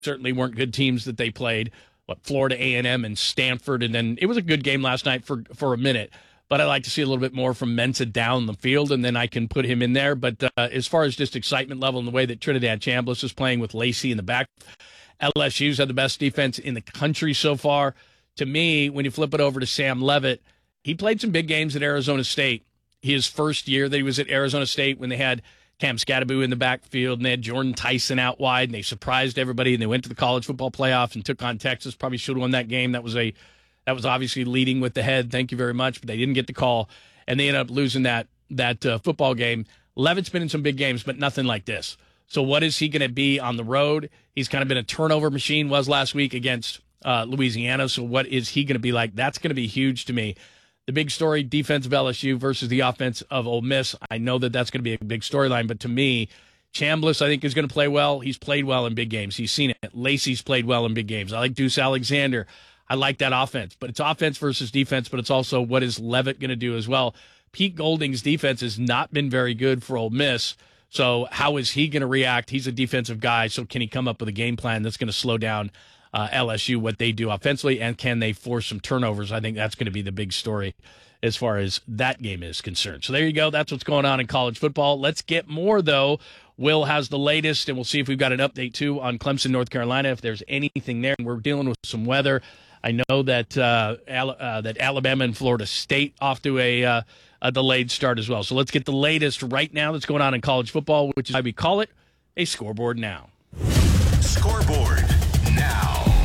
certainly weren't good teams that they played. Florida A&M and Stanford, and then it was a good game last night for a minute. But I like to see a little bit more from Mensah down the field, and then I can put him in there. But as far as just excitement level and the way that Trinidad Chambliss is playing with Lacey in the back, LSU's had the best defense in the country so far. To me, when you flip it over to Sam Leavitt, he played some big games at Arizona State. His first year that he was at Arizona State when they had Cam Scatterbo in the backfield, and they had Jordan Tyson out wide, and they surprised everybody, and they went to the college football playoff and took on Texas. Probably should have won that game. That was obviously leading with the head. Thank you very much, but they didn't get the call, and they ended up losing that football game. Leavitt's been in some big games, but nothing like this. So what is he going to be on the road? He's kind of been a turnover machine, was last week against Louisiana. So what is he going to be like? That's going to be huge to me. The big story, defense of LSU versus the offense of Ole Miss. I know that that's going to be a big storyline, but to me, Chambliss, I think, is going to play well. He's played well in big games. He's seen it. Lacey's played well in big games. I like Deuce Alexander. I like that offense, but it's offense versus defense, but it's also what is Leavitt going to do as well. Pete Golding's defense has not been very good for Ole Miss, so how is he going to react? He's a defensive guy, so can he come up with a game plan that's going to slow down LSU, what they do offensively, and can they force some turnovers? I think that's going to be the big story as far as that game is concerned. So there you go. That's what's going on in college football. Let's get more, though. Will has the latest, and we'll see if we've got an update, too, on Clemson, North Carolina, if there's anything there. We're dealing with some weather. I know that that Alabama and Florida State off to a delayed start as well. So let's get the latest right now that's going on in college football, which is why we call it a Scoreboard Now. Scoreboard Now.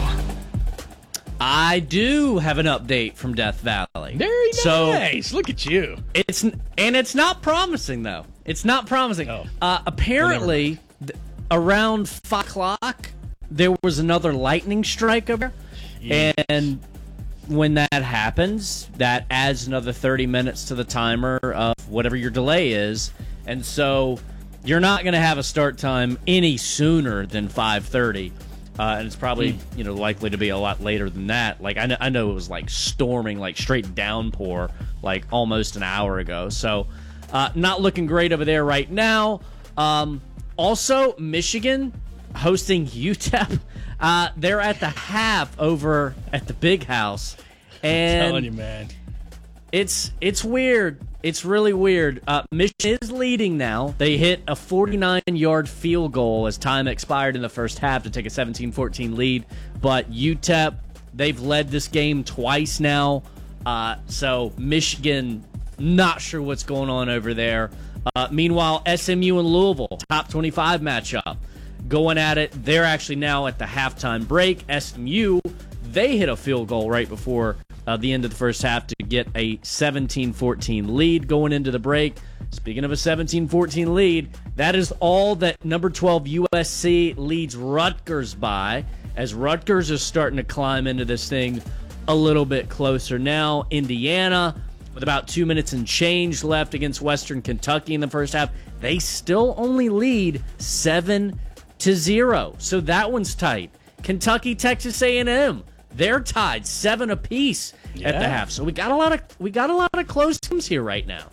I do have an update from Death Valley. Very nice. Look at you. It's not promising, though. It's not promising. Oh. Apparently, around 5 o'clock, there was another lightning strike over there. And when that happens, that adds another 30 minutes to the timer of whatever your delay is. And so you're not going to have a start time any sooner than 5:30. And it's probably likely to be a lot later than that. Like I know it was like storming, like straight downpour, like almost an hour ago. So not looking great over there right now. Also, Michigan hosting UTEP. They're at the half over at the Big House. And I'm telling you, man. It's weird. It's really weird. Michigan is leading now. They hit a 49-yard field goal as time expired in the first half to take a 17-14 lead. But UTEP, they've led this game twice now. So Michigan, not sure what's going on over there. Meanwhile, SMU and Louisville, top 25 matchup, going at it. They're actually now at the halftime break. SMU, they hit a field goal right before the end of the first half to get a 17-14 lead going into the break. Speaking of a 17-14 lead, that is all that number 12 USC leads Rutgers by, as Rutgers is starting to climb into this thing a little bit closer now. Indiana, with about 2 minutes and change left against Western Kentucky in the first half, they still only lead 7-0. So that one's tight. Kentucky, Texas A&M, they're tied 7 apiece at the half. So we got a lot of close games here right now.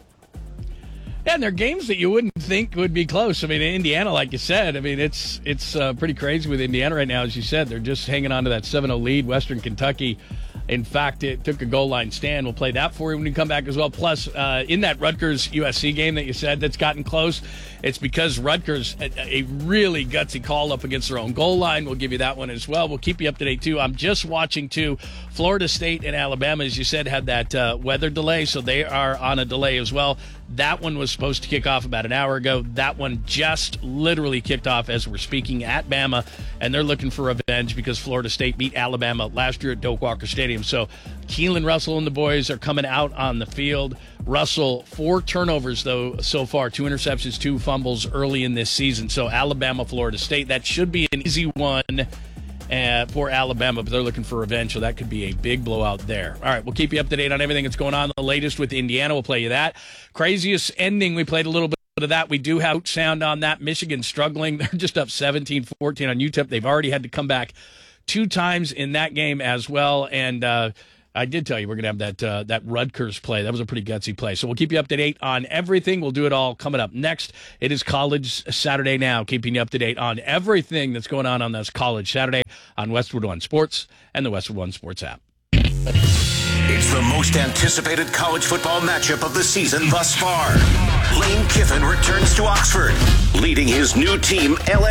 Yeah, and they're games that you wouldn't think would be close. I mean, Indiana, like you said, I mean, it's pretty crazy with Indiana right now. As you said, they're just hanging on to that 7-0 lead. Western Kentucky, in fact, it took a goal line stand. We'll play that for you when we come back as well. Plus, in that Rutgers-USC game that you said that's gotten close, it's because Rutgers, a really gutsy call up against their own goal line. We'll give you that one as well. We'll keep you up to date, too. I'm just watching, too, Florida State and Alabama, as you said, had that weather delay, so they are on a delay as well. That one was supposed to kick off about an hour ago. That one just literally kicked off as we're speaking at Bama, and they're looking for revenge because Florida State beat Alabama last year at Doak Walker Stadium. So Keelan Russell and the boys are coming out on the field. Russell, 4 turnovers, though, so far. 2 interceptions, 2 fumbles early in this season. So Alabama, Florida State, that should be an easy one for Alabama, but they're looking for revenge, so that could be a big blowout there. All right, we'll keep you up to date on everything that's going on. The latest with Indiana, we'll play you that. Craziest ending, we played a little bit of that. We do have sound on that. Michigan struggling. They're just up 17-14 on UTEP. They've already had to come back 2 times in that game as well, and I did tell you we're going to have that Rutgers play. That was a pretty gutsy play. So we'll keep you up to date on everything. We'll do it all coming up next. It is College Saturday now, keeping you up to date on everything that's going on this College Saturday on Westwood One Sports and the Westwood One Sports app. It's the most anticipated college football matchup of the season thus far. Lane Kiffin returns to Oxford, leading his new team, LA.